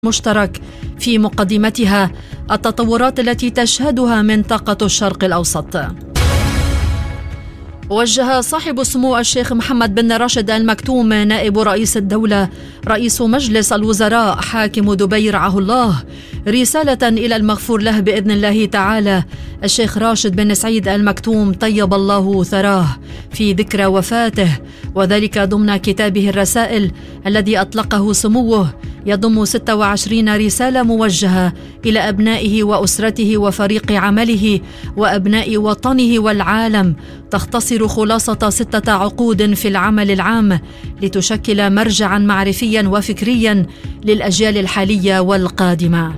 مشترك في مقدمتها التطورات التي تشهدها منطقة الشرق الأوسط. وجه صاحب السمو الشيخ محمد بن راشد آل مكتوم نائب رئيس الدولة رئيس مجلس الوزراء حاكم دبي رعاه الله رسالة إلى المغفور له بإذن الله تعالى الشيخ راشد بن سعيد آل مكتوم طيب الله ثراه في ذكرى وفاته، وذلك ضمن كتابه الرسائل الذي أطلقه سموه، يضم 26 رسالة موجهة إلى أبنائه وأسرته وفريق عمله وأبناء وطنه والعالم، تختصر خلاصة 6 عقود في العمل العام لتشكل مرجعا معرفيا وفكريا للأجيال الحالية والقادمة.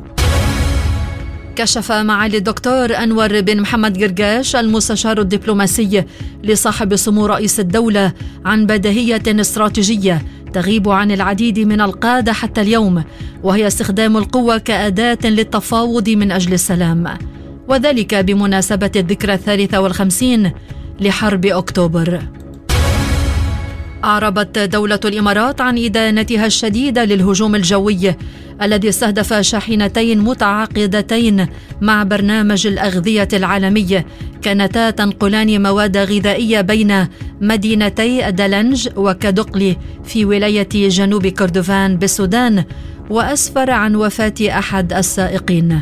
كشف معالي الدكتور أنور بن محمد قرقاش المستشار الدبلوماسي لصاحب سمو رئيس الدولة عن بديهية استراتيجية تغيب عن العديد من القادة حتى اليوم، وهي استخدام القوة كأداة للتفاوض من أجل السلام، وذلك بمناسبة الذكرى 53 لحرب أكتوبر. أعربت دولة الإمارات عن إدانتها الشديدة للهجوم الجوي الذي استهدف شاحنتين متعاقدتين مع برنامج الأغذية العالمي كانتا تنقلان مواد غذائية بين مدينتي دلنج وكدقلي في ولاية جنوب كردفان بالسودان، وأسفر عن وفاة أحد السائقين.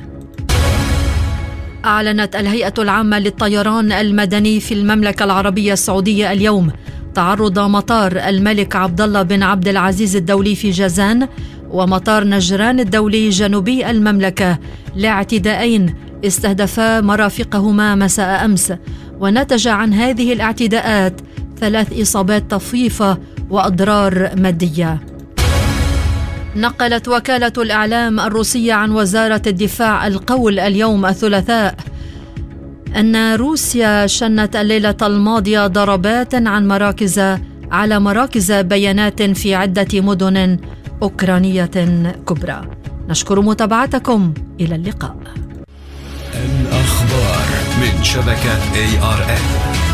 أعلنت الهيئة العامة للطيران المدني في المملكة العربية السعودية اليوم تعرض مطار الملك عبدالله بن عبد العزيز الدولي في جازان ومطار نجران الدولي جنوبي المملكة لاعتداءين استهدفا مرافقهما مساء أمس، ونتج عن هذه الاعتداءات 3 إصابات طفيفة وأضرار مادية. نقلت وكالة الإعلام الروسية عن وزارة الدفاع القول اليوم الثلاثاء أن روسيا شنت الليلة الماضية ضربات على مراكز بيانات في عدة مدن أوكرانية كبرى. نشكر متابعتكم، إلى اللقاء. الأخبار من شبكة ARN.